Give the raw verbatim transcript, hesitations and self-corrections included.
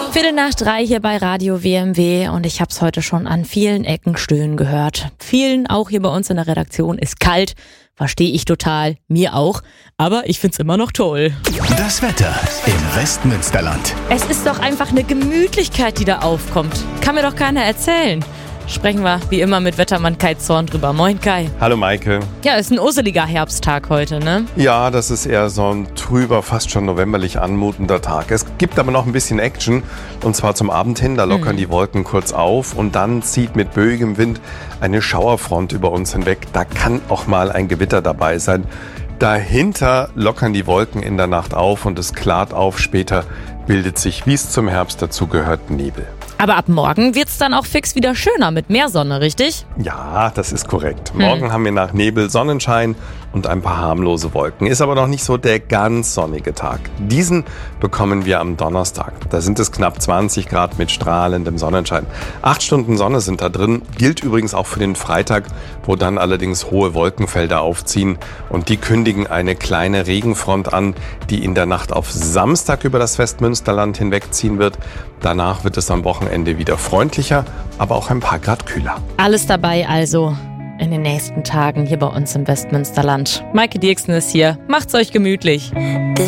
Viertel nach drei hier bei Radio W M W und ich habe es heute schon an vielen Ecken stöhnen gehört. Vielen, auch hier bei uns in der Redaktion, ist kalt. Verstehe ich total, mir auch. Aber ich find's immer noch toll. Das Wetter im Westmünsterland. Es ist doch einfach eine Gemütlichkeit, die da aufkommt. Kann mir doch keiner erzählen. Sprechen wir wie immer mit Wettermann Kai Zorn drüber. Moin Kai. Hallo Maike. Ja, ist ein urseliger Herbsttag heute, ne? Ja, das ist eher so ein trüber, fast schon novemberlich anmutender Tag. Es gibt aber noch ein bisschen Action und zwar zum Abend hin. Da lockern mhm. die Wolken kurz auf und dann zieht mit böigem Wind eine Schauerfront über uns hinweg. Da kann auch mal ein Gewitter dabei sein. Dahinter lockern die Wolken in der Nacht auf und es klart auf. Später bildet sich, wie es zum Herbst dazu gehört, Nebel. Aber ab morgen wird's dann auch fix wieder schöner mit mehr Sonne, richtig? Ja, das ist korrekt. Morgen hm. haben wir nach Nebel Sonnenschein und ein paar harmlose Wolken. Ist aber noch nicht so der ganz sonnige Tag. Diesen bekommen wir am Donnerstag. Da sind es knapp zwanzig Grad mit strahlendem Sonnenschein. Acht Stunden Sonne sind da drin. Gilt übrigens auch für den Freitag, wo dann allerdings hohe Wolkenfelder aufziehen. Und die kündigen eine kleine Regenfront an, die in der Nacht auf Samstag über das Westmünsterland hinwegziehen wird. Danach wird es am Wochenende wieder freundlicher, aber auch ein paar Grad kühler. Alles dabei also in den nächsten Tagen hier bei uns im Westmünsterland. Maike Dirksen ist hier. Macht's euch gemütlich.